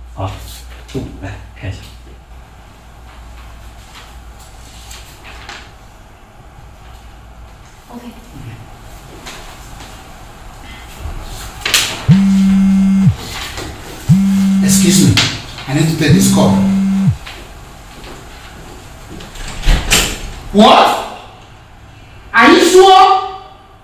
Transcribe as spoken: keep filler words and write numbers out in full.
好，度来看一下。 OK。 Excuse me, I need to take this call. What?